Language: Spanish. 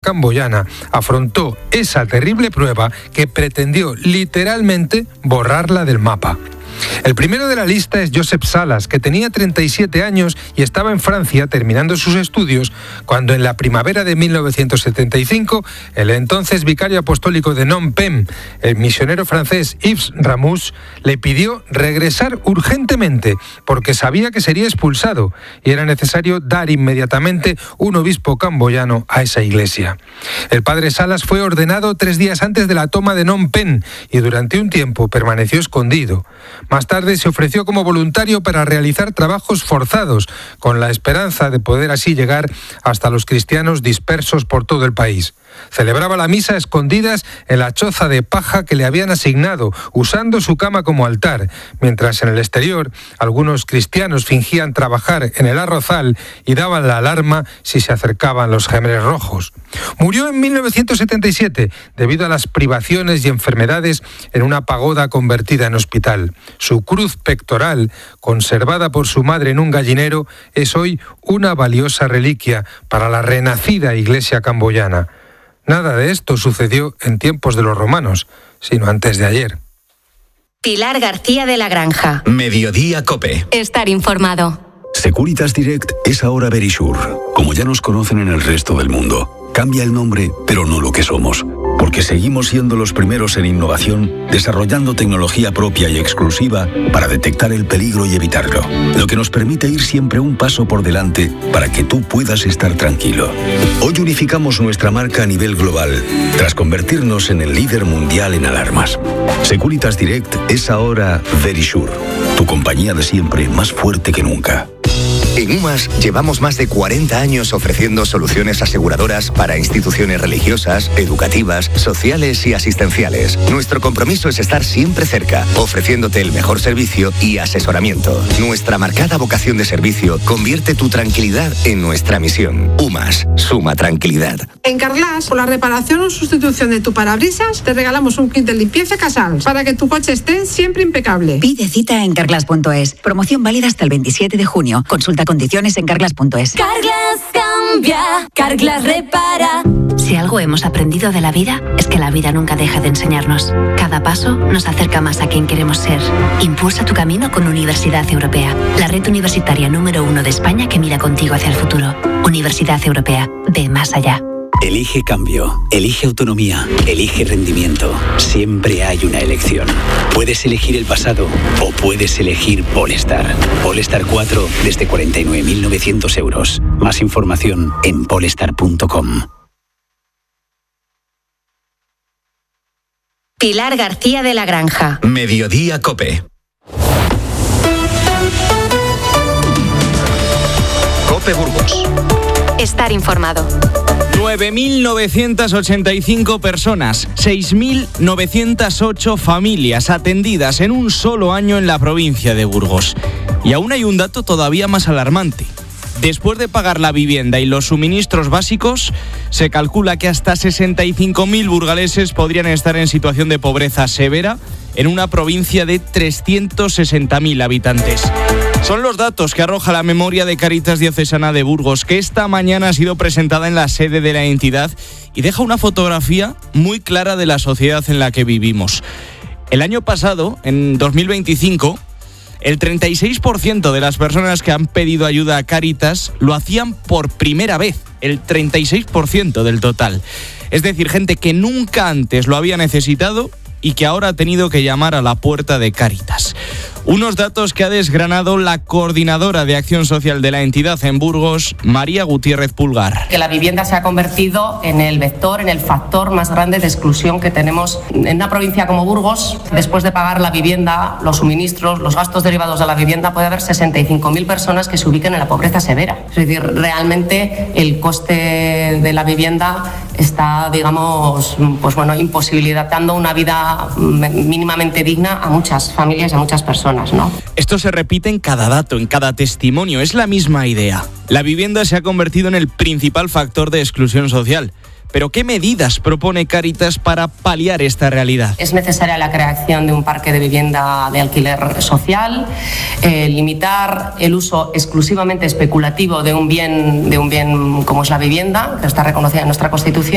camboyana afrontó esa terrible prueba que pretendió literalmente borrarla del mapa. El primero de la lista es Josep Salas, que tenía 37 años y estaba en Francia terminando sus estudios cuando en la primavera de 1975 el entonces vicario apostólico de Phnom Penh, el misionero francés Yves Ramous, le pidió regresar urgentemente porque sabía que sería expulsado y era necesario dar inmediatamente un obispo camboyano a esa iglesia. El padre Salas fue ordenado 3 días antes de la toma de Phnom Penh y durante un tiempo permaneció escondido. Más tarde se ofreció como voluntario para realizar trabajos forzados, con la esperanza de poder así llegar hasta los cristianos dispersos por todo el país. Celebraba la misa a escondidas en la choza de paja que le habían asignado, usando su cama como altar, mientras en el exterior algunos cristianos fingían trabajar en el arrozal y daban la alarma si se acercaban los Khmeres rojos. Murió en 1977 debido a las privaciones y enfermedades en una pagoda convertida en hospital. Su cruz pectoral, conservada por su madre en un gallinero, es hoy una valiosa reliquia para la renacida iglesia camboyana. Nada de esto sucedió en tiempos de los romanos, sino antes de ayer. Pilar García de la Granja. Mediodía COPE. Estar informado. Securitas Direct es ahora Verisure. Como ya nos conocen en el resto del mundo. Cambia el nombre, pero no lo que somos. Porque seguimos siendo los primeros en innovación, desarrollando tecnología propia y exclusiva para detectar el peligro y evitarlo. Lo que nos permite ir siempre un paso por delante para que tú puedas estar tranquilo. Hoy unificamos nuestra marca a nivel global, tras convertirnos en el líder mundial en alarmas. Securitas Direct es ahora Verisure, tu compañía de siempre más fuerte que nunca. En UMAS llevamos más de 40 años ofreciendo soluciones aseguradoras para instituciones religiosas, educativas, sociales y asistenciales. Nuestro compromiso es estar siempre cerca, ofreciéndote el mejor servicio y asesoramiento. Nuestra marcada vocación de servicio convierte tu tranquilidad en nuestra misión. UMAS, suma tranquilidad. En Carglass, por la reparación o sustitución de tu parabrisas, te regalamos un kit de limpieza Casals para que tu coche esté siempre impecable. Pide cita en carglass.es. Promoción válida hasta el 27 de junio. Consulta condiciones en carglass.es. Carglass cambia, Carglass repara. Si algo hemos aprendido de la vida, es que la vida nunca deja de enseñarnos. Cada paso nos acerca más a quien queremos ser. Impulsa tu camino con Universidad Europea, la red universitaria número 1 de España que mira contigo hacia el futuro. Universidad Europea, ve más allá. Elige cambio, elige autonomía, elige rendimiento. Siempre hay una elección. Puedes elegir el pasado o puedes elegir Polestar. Polestar 4 desde 49.900 euros. Más información en polestar.com. Pilar García de la Granja. Mediodía COPE. COPE Burgos. Estar informado. 9.985 personas, 6.908 familias atendidas en un solo año en la provincia de Burgos. Y aún hay un dato todavía más alarmante. Después de pagar la vivienda y los suministros básicos, se calcula que hasta 65.000 burgaleses podrían estar en situación de pobreza severa en una provincia de 360.000 habitantes. Son los datos que arroja la memoria de Cáritas Diocesana de Burgos, que esta mañana ha sido presentada en la sede de la entidad y deja una fotografía muy clara de la sociedad en la que vivimos. El año pasado, en 2025, el 36% de las personas que han pedido ayuda a Cáritas lo hacían por primera vez, el 36% del total. Es decir, gente que nunca antes lo había necesitado y que ahora ha tenido que llamar a la puerta de Cáritas. Unos datos que ha desgranado la coordinadora de Acción Social de la entidad en Burgos, María Gutiérrez Pulgar. Que la vivienda se ha convertido en el vector, en el factor más grande de exclusión que tenemos en una provincia como Burgos. Después de pagar la vivienda, los suministros, los gastos derivados de la vivienda, puede haber 65.000 personas que se ubiquen en la pobreza severa. Es decir, realmente el coste de la vivienda está, digamos, imposibilitando una vida mínimamente digna a muchas familias y a muchas personas, ¿no? Esto se repite en cada dato, en cada testimonio, es la misma idea. La vivienda se ha convertido en el principal factor de exclusión social. Pero ¿qué medidas propone Cáritas para paliar esta realidad? Es necesaria la creación de un parque de vivienda de alquiler social, limitar el uso exclusivamente especulativo de un bien como es la vivienda, que está reconocida en nuestra Constitución.